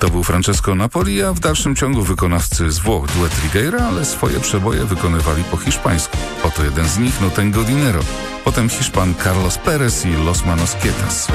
To był Francesco Napoli, a w dalszym ciągu wykonawcy z Włoch duet Trigueira, ale swoje przeboje wykonywali po hiszpańsku. Oto jeden z nich, No Tengo Dinero. Potem Hiszpan Carlos Perez i Los Manos Quietas.